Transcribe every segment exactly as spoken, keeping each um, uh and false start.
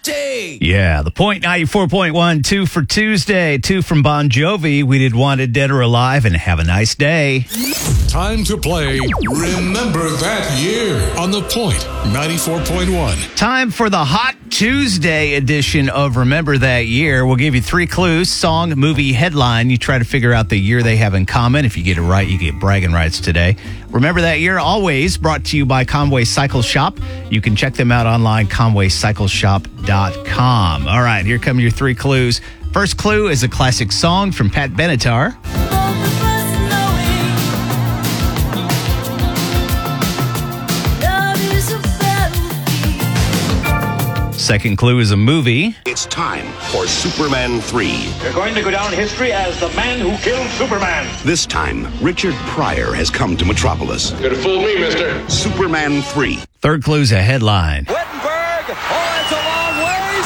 Tuesday. Yeah, the Point ninety-four point one, two for Tuesday, two from Bon Jovi. We did Wanted, Dead or Alive, and have a nice day. Time to play Remember That Year on the Point ninety-four point one. Time for the Hot Tuesday edition of Remember That Year. We'll give you three clues: song, movie, headline. You try to figure out the year they have in common. If you get it right, you get bragging rights today. Remember That Year, always brought to you by Conway Cycle Shop. You can check them out online, conway cycle shop dot com. All right, here come your three clues. First clue is a classic song from Pat Benatar. Second clue is a movie. It's time for Superman three. You're going to go down in history as the man who killed Superman. This time, Richard Pryor has come to Metropolis. Could have fooled me, mister. Superman three. Third clue is a headline. Wittenberg. Oh, it's a long ways.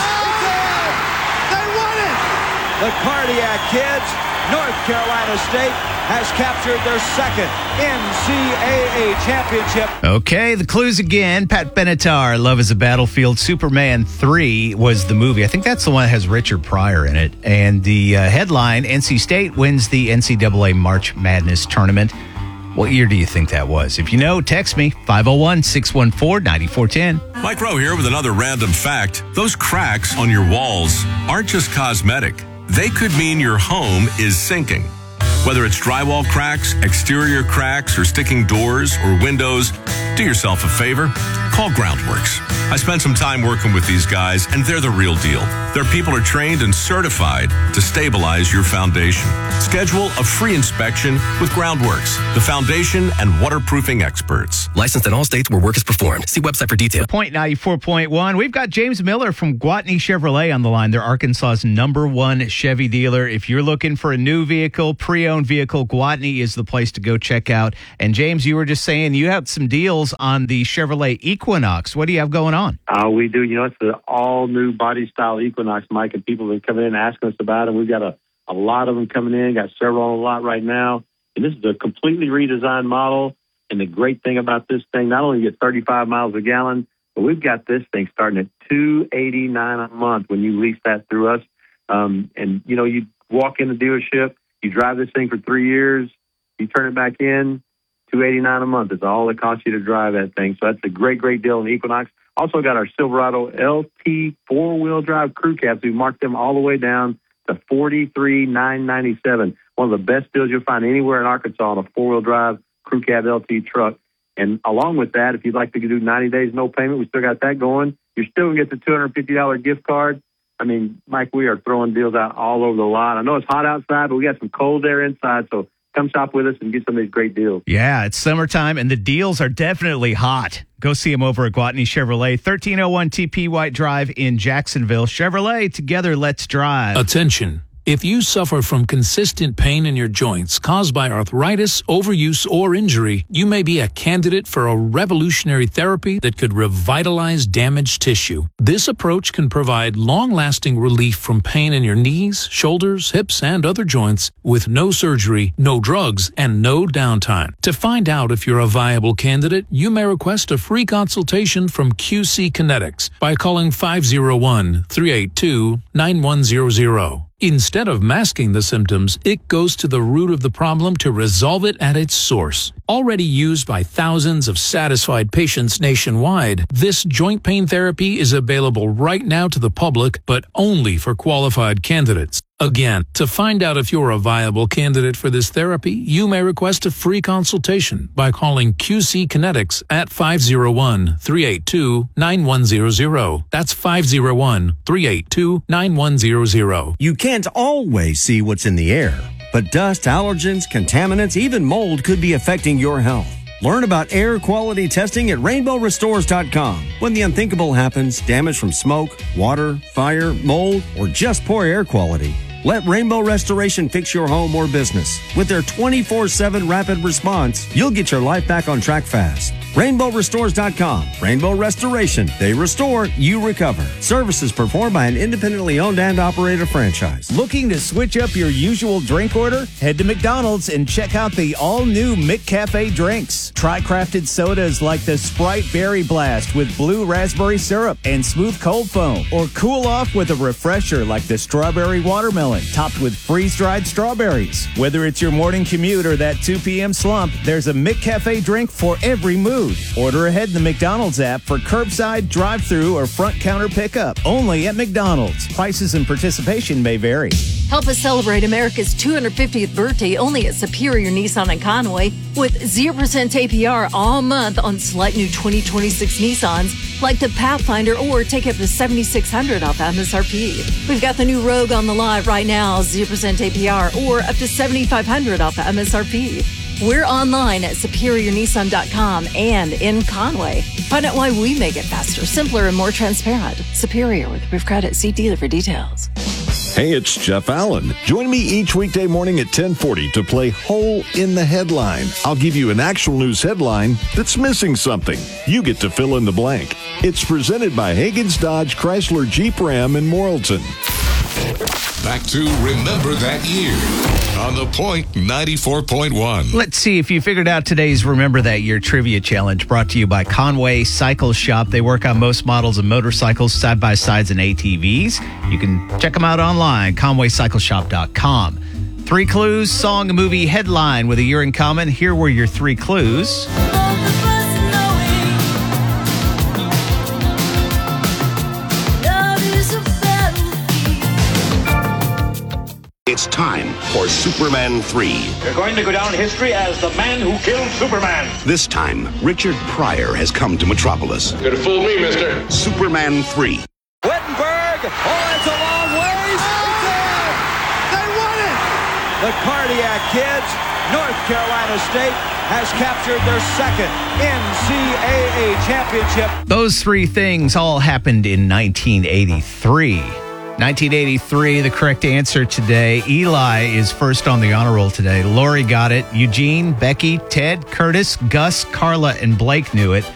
They won it. The Cardiac Kids, North Carolina State, has captured their second N C double A championship. Okay, the clues again. Pat Benatar, Love is a Battlefield. Superman three was the movie. I think that's the one that has Richard Pryor in it. And the uh, headline, N C State wins the N C double A March Madness tournament. What year do you think that was? If you know, text me, five oh one, six one four, nine four one zero. Mike Rowe here with another random fact. Those cracks on your walls aren't just cosmetic. They could mean your home is sinking. Whether it's drywall cracks, exterior cracks, or sticking doors or windows, do yourself a favor. Call Groundworks. I spent some time working with these guys, and they're the real deal. Their people are trained and certified to stabilize your foundation. Schedule a free inspection with Groundworks, the foundation and waterproofing experts. Licensed in all states where work is performed. See website for details. Point ninety-four point one. We've got James Miller from Gwatney Chevrolet on the line. They're Arkansas's number one Chevy dealer. If you're looking for a new vehicle, pre-owned vehicle, Gwatney is the place to go check out. And James, you were just saying you have some deals on the Chevrolet Equinox. What do you have going on? Uh, we do. You know, it's the all-new body-style Equinox, Mike, and people have been coming in asking us about it. We've got a, a lot of them coming in, got several on the lot right now. And this is a completely redesigned model. And the great thing about this thing, not only you get thirty-five miles a gallon, but we've got this thing starting at two eighty-nine a month when you lease that through us. Um, and, you know, you walk in the dealership, you drive this thing for three years, you turn it back in, two eighty-nine a month is all it costs you to drive that thing. So that's a great, great deal on the Equinox. Also got our Silverado L T four-wheel drive crew cabs. We've marked them all the way down to forty-three thousand nine hundred ninety-seven dollars. One of the best deals you'll find anywhere in Arkansas on a four-wheel drive crew cab L T truck. And along with that, if you'd like to do ninety days, no payment, we still got that going. You're still going to get the two hundred fifty dollars gift card. I mean, Mike, we are throwing deals out all over the lot. I know it's hot outside, but we got some cold air inside, so come shop with us and get some of these great deals. Yeah, it's summertime, and the deals are definitely hot. Go see them over at Gwatney Chevrolet, thirteen oh one T P White Drive in Jacksonville. Chevrolet, together, let's drive. Attention. If you suffer from consistent pain in your joints caused by arthritis, overuse, or injury, you may be a candidate for a revolutionary therapy that could revitalize damaged tissue. This approach can provide long-lasting relief from pain in your knees, shoulders, hips, and other joints with no surgery, no drugs, and no downtime. To find out if you're a viable candidate, you may request a free consultation from Q C Kinetics by calling five oh one, three eight two, nine one zero zero. Instead of masking the symptoms, it goes to the root of the problem to resolve it at its source. Already used by thousands of satisfied patients nationwide, this joint pain therapy is available right now to the public, but only for qualified candidates. Again, to find out if you're a viable candidate for this therapy, you may request a free consultation by calling Q C Kinetics at five oh one, three eight two, nine one zero zero. That's five oh one, three eight two, nine one zero zero. You can't always see what's in the air, but dust, allergens, contaminants, even mold could be affecting your health. Learn about air quality testing at rainbow restores dot com. When the unthinkable happens, damage from smoke, water, fire, mold, or just poor air quality, Let Rainbow Restoration fix your home or business. With their twenty-four seven rapid response, you'll get your life back on track fast. Rainbow Restores dot com. Rainbow Restoration. They restore, you recover. Services performed by an independently owned and operated franchise. Looking to switch up your usual drink order? Head to McDonald's and check out the all-new McCafe drinks. Try crafted sodas like the Sprite Berry Blast with blue raspberry syrup and smooth cold foam. Or cool off with a refresher like the Strawberry Watermelon, topped with freeze-dried strawberries. Whether it's your morning commute or that two p.m. slump, there's a McCafe drink for every mood. Order ahead in the McDonald's app for curbside, drive-thru, or front counter pickup. Only at McDonald's. Prices and participation may vary. Help us celebrate America's two hundred fiftieth birthday only at Superior Nissan in Conway with zero percent A P R all month on select new twenty twenty-six Nissans like the Pathfinder, or take up to seven thousand six hundred dollars off M S R P. We've got the new Rogue on the lot right now, zero percent A P R or up to seven thousand five hundred dollars off M S R P. We're online at superior nissan dot com and in Conway. Find out why we make it faster, simpler, and more transparent. Superior with approved credit. See dealer for details. Hey, it's Jeff Allen. Join me each weekday morning at ten forty to play Hole in the Headline. I'll give you an actual news headline that's missing something. You get to fill in the blank. It's presented by Hagen's Dodge Chrysler Jeep Ram in Morrilton. Back to Remember That Year on The Point ninety-four point one. Let's see if you figured out today's Remember That Year Trivia Challenge, brought to you by Conway Cycle Shop. They work on most models of motorcycles, side-by-sides, and A T Vs. You can check them out online, conway cycle shop dot com. Three clues, song, movie, headline with a year in common. Here were your three clues. It's time for Superman three. You're going to go down in history as the man who killed Superman. This time, Richard Pryor has come to Metropolis. You're gonna fool me, mister. Superman three. Wittenberg, oh, it's a long ways. It's in. They won it. The Cardiac Kids, North Carolina State, has captured their second N C double A championship. Those three things all happened in nineteen eighty-three. nineteen eighty-three, the correct answer today. Eli is first on the honor roll today. Lori got it. Eugene, Becky, Ted, Curtis, Gus, Carla, and Blake knew it.